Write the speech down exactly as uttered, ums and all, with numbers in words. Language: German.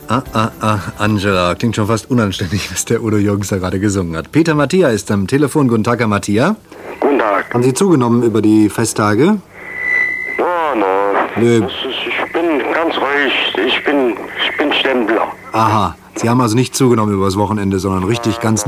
ah, ah, ah, Angela. Klingt schon fast unanständig, was der Udo Jürgens da gerade gesungen hat. Peter Mattia ist am Telefon. Guten Tag, Herr Mattia. Guten Tag. Haben Sie zugenommen über die Festtage? Ja, na, Nö. das ist, ich bin ganz ruhig. Ich bin, ich bin Stempler. Aha. Sie haben also nicht zugenommen über das Wochenende, sondern richtig ganz